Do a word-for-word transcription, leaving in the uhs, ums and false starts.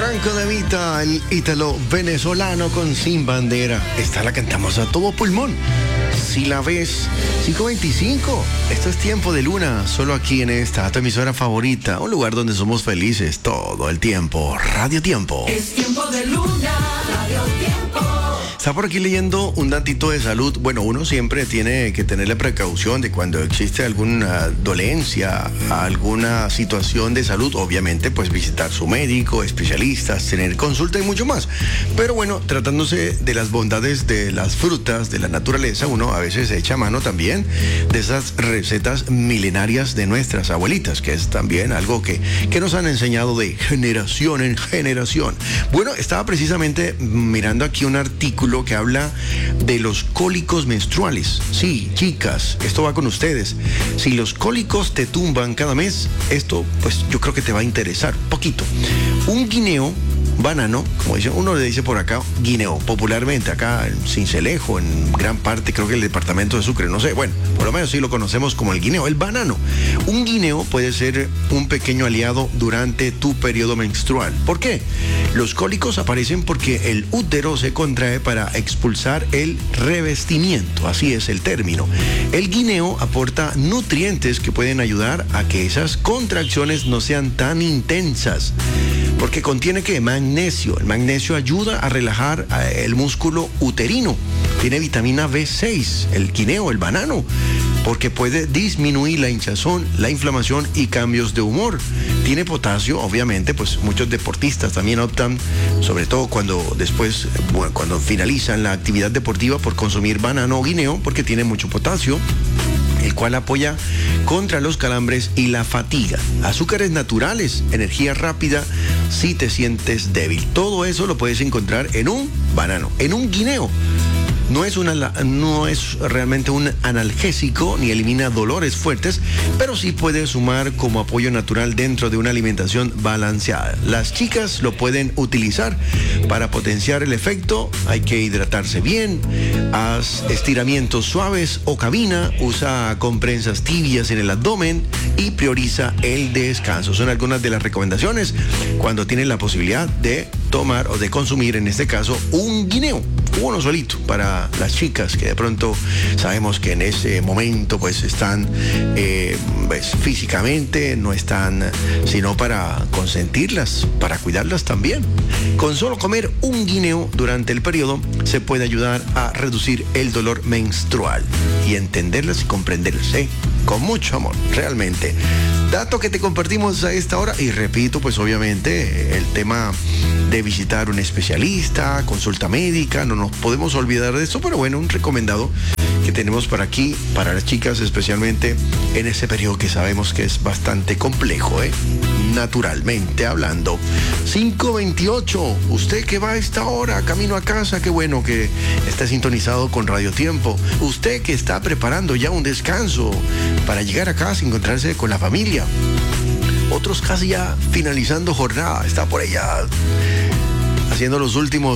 Franco De Vita, el ítalo venezolano con Sin Bandera. Esta la cantamos a todo pulmón. Si la ves, cinco veinticinco. Esto es Tiempo de Luna, solo aquí en esta, tu emisora favorita. Un lugar donde somos felices todo el tiempo. Radio Tiempo. Es Tiempo de Luna, Radio Tiempo. Está por aquí leyendo un datito de salud. Bueno, uno siempre tiene que tener la precaución de cuando existe alguna dolencia, alguna situación de salud, obviamente, pues visitar su médico, especialistas, tener consulta y mucho más. Pero bueno, tratándose de las bondades de las frutas, de la naturaleza, uno a veces echa mano también de esas recetas milenarias de nuestras abuelitas, que es también algo que, que nos han enseñado de generación en generación. Bueno, estaba precisamente mirando aquí un artículo que habla de los cólicos menstruales. Sí, chicas, esto va con ustedes. Si los cólicos te tumban cada mes, esto pues yo creo que te va a interesar poquito. Un guineo, banano, como dice, uno le dice por acá, guineo, popularmente acá en Sincelejo, en gran parte, creo que el departamento de Sucre, no sé, bueno, por lo menos sí lo conocemos como el guineo, el banano. Un guineo puede ser un pequeño aliado durante tu periodo menstrual. ¿Por qué? Los cólicos aparecen porque el útero se contrae para expulsar el revestimiento, así es el término. El guineo aporta nutrientes que pueden ayudar a que esas contracciones no sean tan intensas, porque contiene ¿qué? Magnesio. El magnesio ayuda a relajar el músculo uterino. Tiene vitamina B seis, el guineo, el banano, porque puede disminuir la hinchazón, la inflamación y cambios de humor. Tiene potasio, obviamente, pues muchos deportistas también optan, sobre todo cuando después, bueno, cuando finalizan la actividad deportiva, por consumir banano o guineo, porque tiene mucho potasio, el cual apoya contra los calambres y la fatiga. Azúcares naturales, energía rápida si te sientes débil. Todo eso lo puedes encontrar en un banano, en un guineo. No es, una, no es realmente un analgésico ni elimina dolores fuertes, pero sí puede sumar como apoyo natural dentro de una alimentación balanceada. Las chicas lo pueden utilizar para potenciar el efecto. Hay que hidratarse bien, haz estiramientos suaves o camina, usa compresas tibias en el abdomen y prioriza el descanso. Son algunas de las recomendaciones cuando tienen la posibilidad de tomar o de consumir, en este caso, un guineo, uno solito, para las chicas que de pronto sabemos que en ese momento pues están eh, pues, físicamente, no están sino para consentirlas, para cuidarlas también. Con solo comer un guineo durante el periodo se puede ayudar a reducir el dolor menstrual y entenderlas y comprenderlas, ¿eh? Con mucho amor, realmente. Dato que te compartimos a esta hora y repito, pues obviamente el tema de visitar un especialista, consulta médica, no nos podemos olvidar de eso, pero bueno, un recomendado que tenemos para aquí, para las chicas especialmente en ese periodo que sabemos que es bastante complejo, ¿eh? Naturalmente hablando. cinco veintiocho, usted que va a esta hora camino a casa, qué bueno que está sintonizado con Radio Tiempo. Usted que está preparando ya un descanso para llegar a casa y encontrarse con la familia. Otros casi ya finalizando jornada, está por allá haciendo los últimos